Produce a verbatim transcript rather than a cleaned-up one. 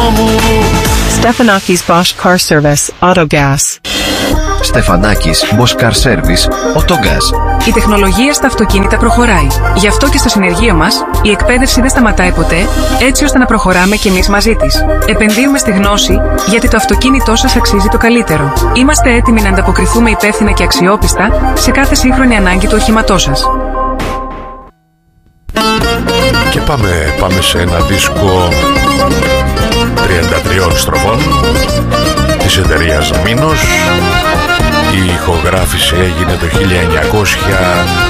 μου. Stefanakis Bosch Car Service, Autogas. Στεφανάκης Bosch Car Service, Autogas. Η τεχνολογία στα αυτοκίνητα προχωράει. Γι' αυτό και στο συνεργείο μας η εκπαίδευση δεν σταματάει ποτέ, έτσι ώστε να προχωράμε κι εμείς μαζί της. Επενδύουμε στη γνώση, γιατί το αυτοκίνητό σας αξίζει το καλύτερο. Είμαστε έτοιμοι να ανταποκριθούμε υπεύθυνα και αξιόπιστα σε κάθε σύγχρονη ανάγκη του οχήματός σας. Και πάμε, πάμε σε ένα δίσκο τριάντα τριών στροφών της εταιρείας Μίνος. Η ηχογράφηση έγινε το χίλια εννιακόσια